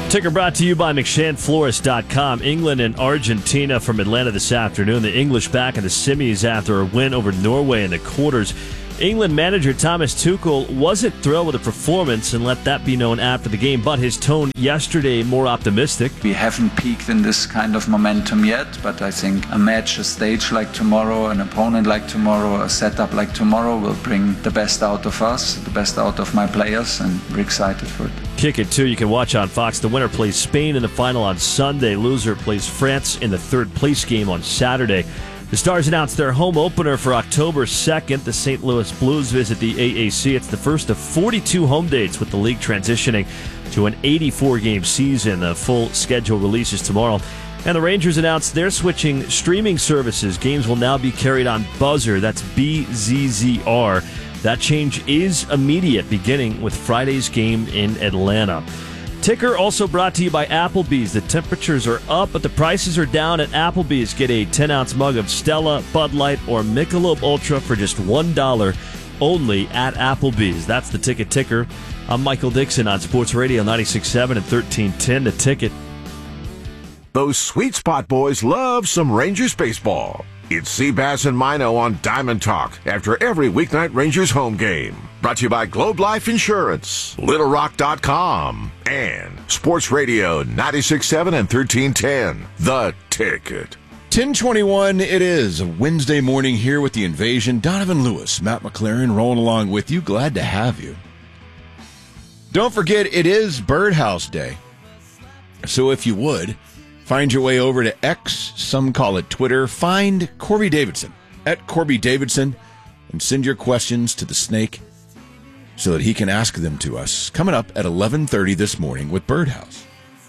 Ticker brought to you by McShannFlorist.com. England and Argentina from Atlanta this afternoon. The English back in the semis after a win over Norway in the quarters. England manager Thomas Tuchel wasn't thrilled with the performance and let that be known after the game, but his tone yesterday more optimistic. We haven't peaked in this kind of momentum yet, but I think a match, a stage like tomorrow, an opponent like tomorrow, a setup like tomorrow will bring the best out of us, the best out of my players, and we're excited for it. Kick It, too, you can watch on Fox. The winner plays Spain in the final on Sunday. Loser plays France in the third place game on Saturday. The Stars announced their home opener for October 2nd. The St. Louis Blues visit the AAC. It's the first of 42 home dates with the league transitioning to an 84-game season. The full schedule releases tomorrow. And the Rangers announced they're switching streaming services. Games will now be carried on Buzzer. That's BZZR. That change is immediate, beginning with Friday's game in Atlanta. Ticker also brought to you by Applebee's. The temperatures are up, but the prices are down at Applebee's. Get a 10-ounce mug of Stella, Bud Light, or Michelob Ultra for just $1 only at Applebee's. That's the Ticker. I'm Michael Dixon on Sports Radio 96.7 and 1310. The Ticket. Those Sweet Spot boys love some Rangers baseball. It's Seabass and Mino on Diamond Talk after every weeknight Rangers home game. Brought to you by Globe Life Insurance, LittleRock.com, and Sports Radio 96.7 and 1310. The Ticket. 10:21 it is, a Wednesday morning here with the Invasion. Donovan Lewis, Matt McLaren rolling along with you. Glad to have you. Don't forget, it is Birdhouse Day. So if you would, find your way over to X, some call it Twitter. Find Corby Davidson, at Corby Davidson, and send your questions to the snake so that he can ask them to us. Coming up at 11:30 this morning with Birdhouse.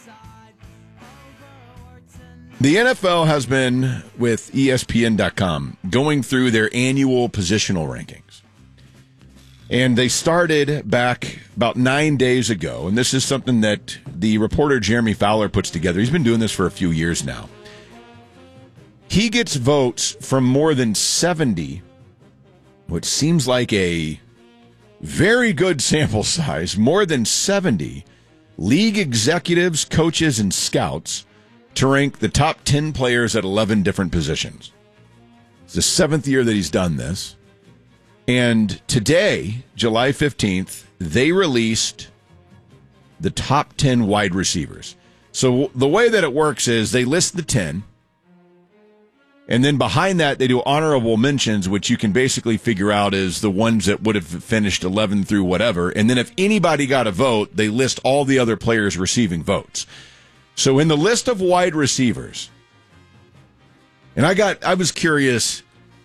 The NFL has been, with ESPN.com, going through their annual positional rankings. And they started back about 9 days ago, and this is something that the reporter Jeremy Fowler puts together. He's been doing this for a few years now. He gets votes from more than 70, which seems like a very good sample size, more than 70 league executives, coaches, and scouts to rank the top 10 players at 11 different positions. It's the 7th year that he's done this. And today, July 15th, they released the top 10 wide receivers. So the way that it works is they list the 10, and then behind that, they do honorable mentions, which you can basically figure out as the ones that would have finished 11 through whatever. And then if anybody got a vote, they list all the other players receiving votes. So in the list of wide receivers, and I was curious,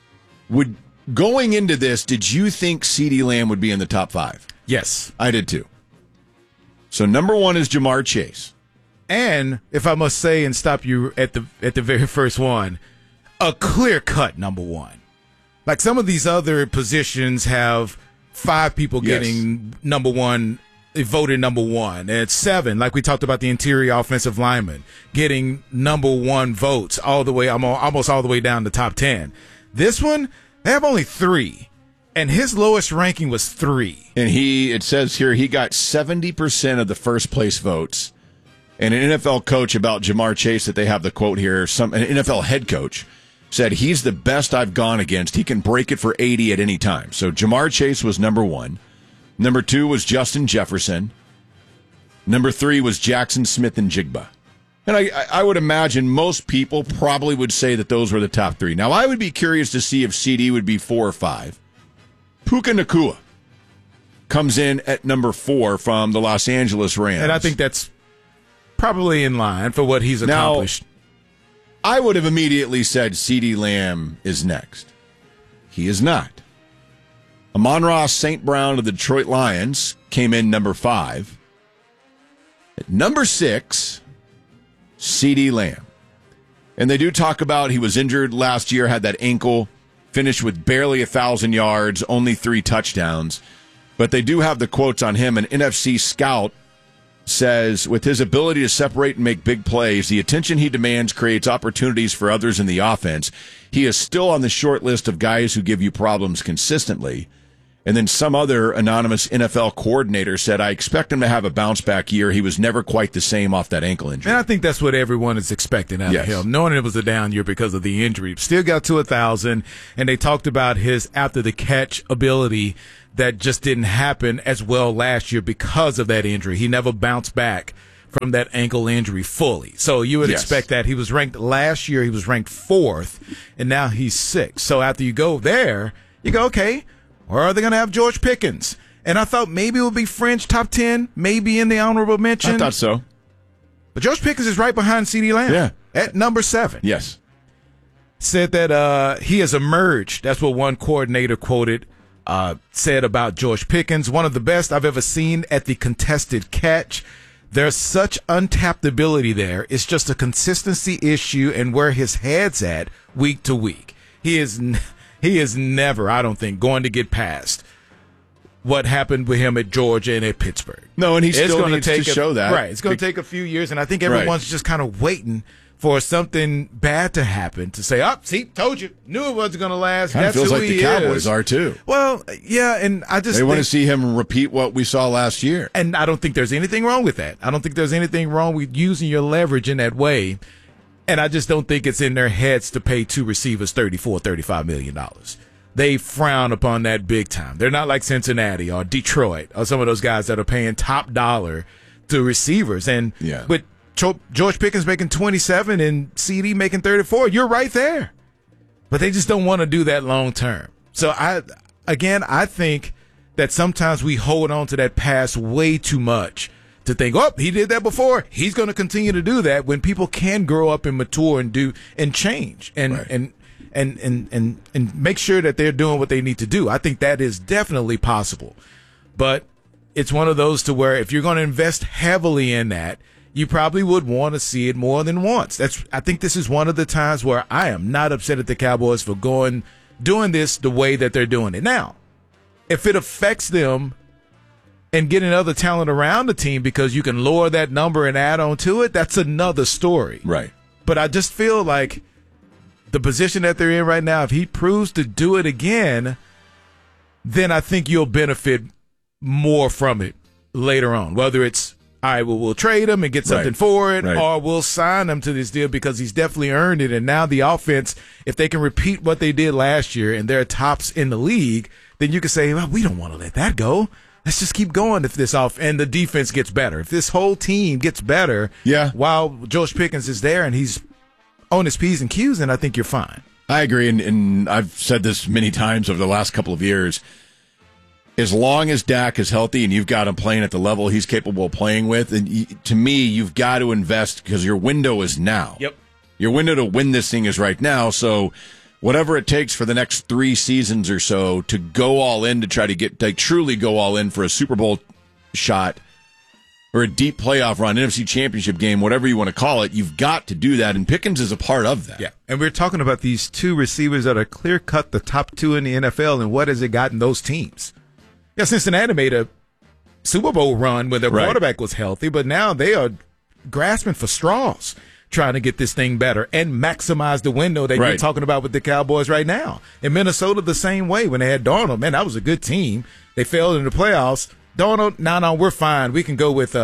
going into this, did you think CeeDee Lamb would be in the top 5? Yes. I did too. So number 1 is Jamar Chase. And if I must say and stop you at the very first one, a clear-cut number 1. Like some of these other positions have 5 people getting number 1, voted number 1. And it's 7, like we talked about the interior offensive lineman, getting number 1 votes all the way, almost all the way down to top 10. This one, they have only 3. And his lowest ranking was 3. And it says here, he got 70% of the first place votes. And an NFL coach about Jamar Chase, that they have the quote here, an NFL head coach, said he's the best I've gone against. He can break it for 80 at any time. So Jamar Chase was number 1. Number 2 was Justin Jefferson. Number 3 was Jackson Smith and Jigba. And I would imagine most people probably would say that those were the top 3. Now, I would be curious to see if CD would be 4 or 5. Puka Nacua comes in at number 4 from the Los Angeles Rams. And I think that's probably in line for what he's accomplished. Now, I would have immediately said CeeDee Lamb is next. He is not. Amon-Ra St. Brown of the Detroit Lions came in number 5. At number 6, CeeDee Lamb. And they do talk about he was injured last year, had that ankle, finished with barely 1,000 yards, only 3 touchdowns. But they do have the quotes on him. An NFC scout says, with his ability to separate and make big plays, the attention he demands creates opportunities for others in the offense. He is still on the short list of guys who give you problems consistently. And then some other anonymous NFL coordinator said, I expect him to have a bounce-back year. He was never quite the same off that ankle injury. And I think that's what everyone is expecting out of him, knowing it was a down year because of the injury. Still got to 1,000, and they talked about his after-the-catch ability that just didn't happen as well last year because of that injury. He never bounced back from that ankle injury fully. So you would expect that. He was ranked last year, he was ranked 4th, and now he's 6th. So after you go there, you go, okay, or are they going to have George Pickens? And I thought maybe it would be French top 10, maybe in the honorable mention. I thought so. But George Pickens is right behind CeeDee Lamb at number 7. Yes. Said that he has emerged. That's what one coordinator quoted, said about George Pickens. One of the best I've ever seen at the contested catch. There's such untapped ability there. It's just a consistency issue and where his head's at week to week. He is never, I don't think, going to get past what happened with him at Georgia and at Pittsburgh. No, and he's still needs to show that. Right. It's going to take a few years, and I think everyone's just kind of waiting for something bad to happen to say, see, told you, knew it wasn't going to last. Kind of feels like the Cowboys are too. Well, yeah, and I just they want to see him repeat what we saw last year. And I don't think there's anything wrong with that. I don't think there's anything wrong with using your leverage in that way. And I just don't think it's in their heads to pay 2 receivers $35 million. They frown upon that big time. They're not like Cincinnati or Detroit or some of those guys that are paying top dollar to receivers. And with George Pickens making 27 and CD making 34, you're right there. But they just don't want to do that long term. So I think that sometimes we hold on to that past way too much to think, he did that before, he's going to continue to do that, when people can grow up and mature and do and change and make sure that they're doing what they need to do. I think that is definitely possible. But it's one of those to where if you're going to invest heavily in that, you probably would want to see it more than once. I think this is one of the times where I am not upset at the Cowboys for doing this the way that they're doing it. Now, if it affects them and getting other talent around the team because you can lower that number and add on to it, that's another story. Right. But I just feel like the position that they're in right now, if he proves to do it again, then I think you'll benefit more from it later on. Whether it's, all right, well, we'll trade him and get something for it, or we'll sign him to this deal because he's definitely earned it. And now the offense, if they can repeat what they did last year and they're tops in the league, then you can say, well, we don't want to let that go. Let's just keep going if this and the defense gets better. If this whole team gets better while George Pickens is there and he's on his P's and Q's, then I think you're fine. I agree, and I've said this many times over the last couple of years. As long as Dak is healthy and you've got him playing at the level he's capable of playing with, and to me, you've got to invest because your window is now. Yep. Your window to win this thing is right now, so whatever it takes for the next 3 seasons or so to go all in to try to truly go all in for a Super Bowl shot or a deep playoff run, NFC Championship game, whatever you want to call it, you've got to do that, and Pickens is a part of that. Yeah, and we're talking about these 2 receivers that are clear-cut the top 2 in the NFL, and what has it gotten those teams? Yeah, Cincinnati made a Super Bowl run when their quarterback was healthy, but now they are grasping for straws, trying to get this thing better and maximize the window that you're talking about with the Cowboys right now. In Minnesota, the same way. When they had Darnold, man, that was a good team. They failed in the playoffs. Darnold, no, we're fine. We can go with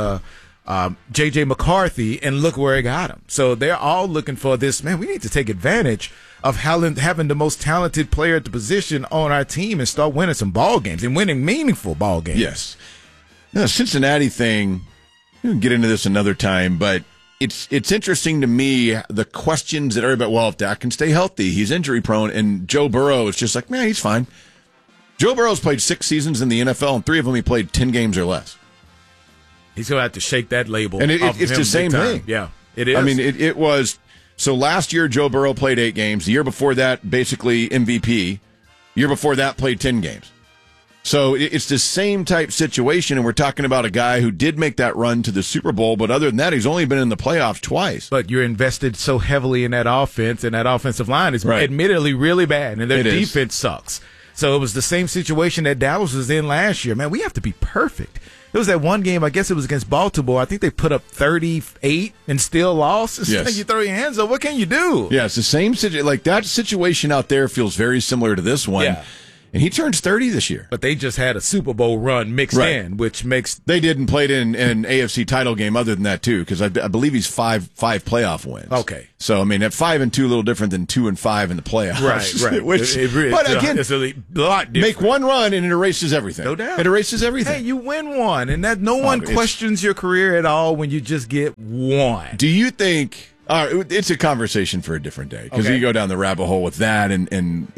J.J. McCarthy, and look where it got him. So they're all looking for this. Man, we need to take advantage of having the most talented player at the position on our team and start winning some ball games and winning meaningful ball games. Yes. The Cincinnati thing, we can get into this another time, but it's interesting to me, the questions that everybody, if Dak can stay healthy, he's injury prone, and Joe Burrow is just like, man, he's fine. Joe Burrow's played 6 seasons in the NFL, and 3 of them he played 10 games or less. He's going to have to shake that label. And it's the same thing. Yeah, it is. I mean, it was. So last year, Joe Burrow played 8 games. The year before that, basically MVP. Year before that, played 10 games. So it's the same type situation, and we're talking about a guy who did make that run to the Super Bowl, but other than that, he's only been in the playoffs twice. But you're invested so heavily in that offense, and that offensive line is admittedly really bad, and their defense sucks. So it was the same situation that Dallas was in last year. Man, we have to be perfect. It was that one game, I guess it was against Baltimore. I think they put up 38 and still lost. Yes. You throw your hands up. What can you do? Yeah, it's the same situation. Like, that situation out there feels very similar to this one. Yeah. And he turns 30 this year. But they just had a Super Bowl run mixed in, which makes... They didn't play it in an AFC title game other than that, too, because I believe he's five playoff wins. Okay. So, I mean, at 5-2, a little different than 2-5 in the playoffs. Right. Which, but again, it's a lot different. Make one run and it erases everything. No doubt. It erases everything. Hey, you win one, and that no one questions your career at all when you just get one. Do you think... it's a conversation for a different day, because you go down the rabbit hole with that, and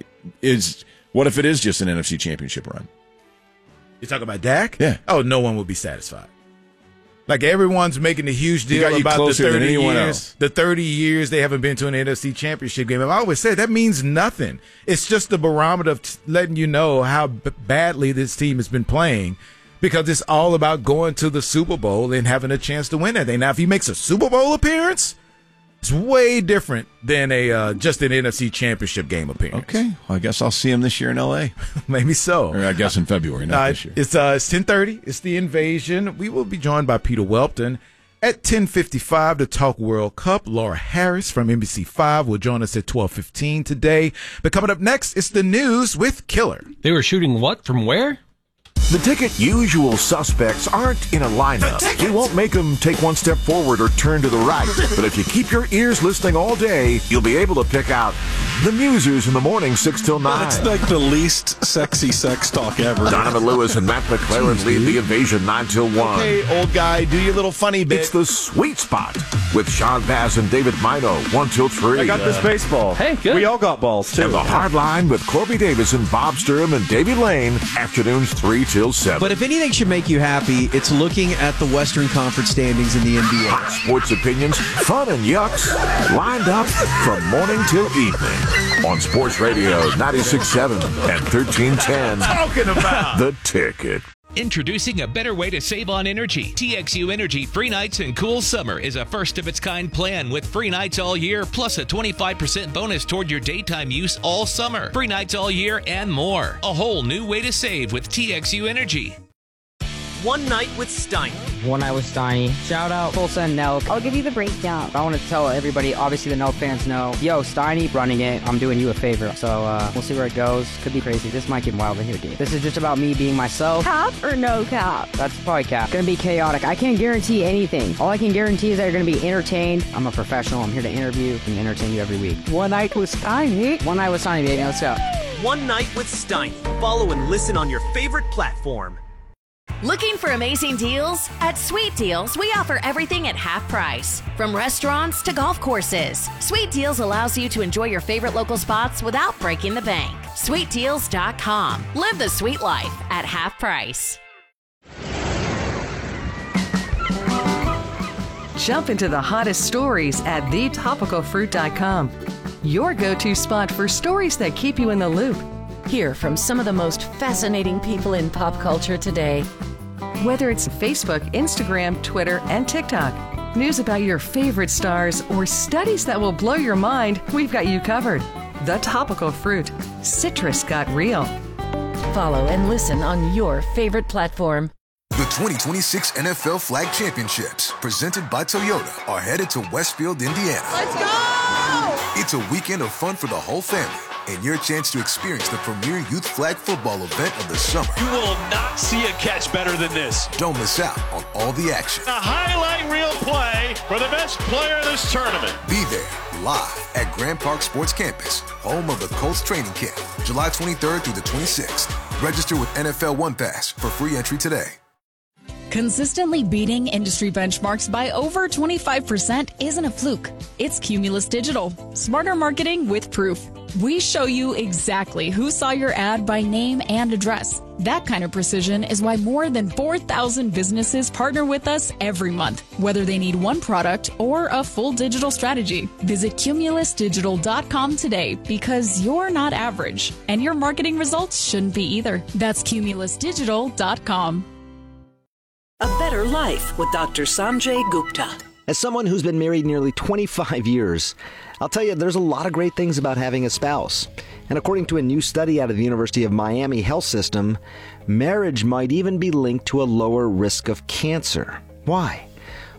what if it is just an NFC Championship run? You talking about Dak? Yeah. Oh, no one would be satisfied. Like, everyone's making a huge deal about the 30 years. Else. The 30 years they haven't been to an NFC Championship game. I've always said that means nothing. It's just the barometer of letting you know how badly this team has been playing, because it's all about going to the Super Bowl and having a chance to win that thing. Now, if he makes a Super Bowl appearance, it's way different than just an NFC Championship game appearance. Okay, well, I guess I'll see him this year in L.A. Maybe so. Or I guess in February, not this year. It's 10:30. It's The Invasion. We will be joined by Peter Welton at 10:55 to talk World Cup. Laura Harris from NBC5 will join us at 12:15 today. But coming up next, it's the news with Killer. They were shooting what from where? The Ticket usual suspects aren't in a lineup. We won't make them take one step forward or turn to the right. But if you keep your ears listening all day, you'll be able to pick out the Musers in the morning, 6 till 9. It's like the least sexy sex talk ever. Donovan Lewis and Matt McLaren lead the Invasion 9 till 1. Okay, old guy, do your little funny bit. It's the Sweet Spot with Sean Bass and David Mino, 1 till 3. I got this baseball. Hey, good. We all got balls, too. And the Hard Line with Corby Davis and Bob Sturm and Davey Lane, afternoons 3 till 7. But if anything should make you happy, it's looking at the Western Conference standings in the NBA. Hot sports opinions, fun and yucks, lined up from morning till evening on Sports Radio 96.7 and 1310. Talking about The Ticket. Introducing a better way to save on energy. TXU Energy Free Nights and Cool Summer is a first-of-its-kind plan with free nights all year, plus a 25% bonus toward your daytime use all summer. Free nights all year and more. A whole new way to save with TXU Energy. One Night with Steiny. One Night with Steiny. Shout out Tulsa and Nelk. I'll give you the breakdown. I want to tell everybody, obviously the Nelk fans know, yo, Steiny running it, I'm doing you a favor. So we'll see where it goes. Could be crazy. This might get wild in here, dude. This is just about me being myself. Cap or no cap? That's probably cap. Gonna be chaotic. I can't guarantee anything. All I can guarantee is that you're gonna be entertained. I'm a professional. I'm here to interview and entertain you every week. One Night with Steiny. One Night with Steiny, baby. Let's go. One Night with Steiny. Follow and listen on your favorite platform. Looking for amazing deals? At Sweet Deals, we offer everything at half price. From restaurants to golf courses, Sweet Deals allows you to enjoy your favorite local spots without breaking the bank. SweetDeals.com. Live the sweet life at half price. Jump into the hottest stories at thetopicalfruit.com. Your go-to spot for stories that keep you in the loop. Hear from some of the most fascinating people in pop culture today. Whether it's Facebook, Instagram, Twitter, and TikTok, news about your favorite stars, or studies that will blow your mind, we've got you covered. The Topical Fruit. Citrus got real. Follow and listen on your favorite platform. The 2026 NFL Flag Championships, presented by Toyota, are headed to Westfield, Indiana. Let's go! It's a weekend of fun for the whole family, and your chance to experience the premier youth flag football event of the summer. You will not see a catch better than this. Don't miss out on all the action. A highlight reel play for the best player in this tournament. Be there, live at Grand Park Sports Campus, home of the Colts training camp, July 23rd through the 26th. Register with NFL One Pass for free entry today. Consistently beating industry benchmarks by over 25% isn't a fluke. It's Cumulus Digital. Smarter marketing with proof. We show you exactly who saw your ad by name and address. That kind of precision is why more than 4,000 businesses partner with us every month, whether they need one product or a full digital strategy. Visit cumulusdigital.com today, because you're not average, and your marketing results shouldn't be either. That's cumulusdigital.com. A Better Life with Dr. Sanjay Gupta. As someone who's been married nearly 25 years, I'll tell you, there's a lot of great things about having a spouse. And according to a new study out of the University of Miami Health System, marriage might even be linked to a lower risk of cancer. Why?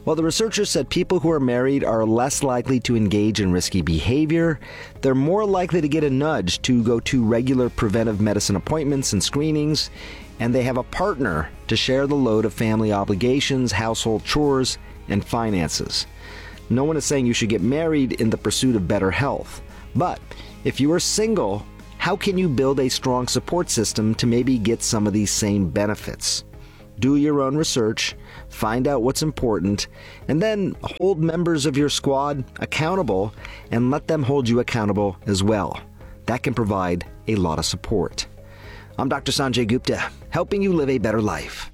Well, the researchers said people who are married are less likely to engage in risky behavior. They're more likely to get a nudge to go to regular preventive medicine appointments and screenings, and they have a partner to share the load of family obligations, household chores, and finances. No one is saying you should get married in the pursuit of better health. But if you are single, how can you build a strong support system to maybe get some of these same benefits? Do your own research, find out what's important, and then hold members of your squad accountable and let them hold you accountable as well. That can provide a lot of support. I'm Dr. Sanjay Gupta, helping you live a better life.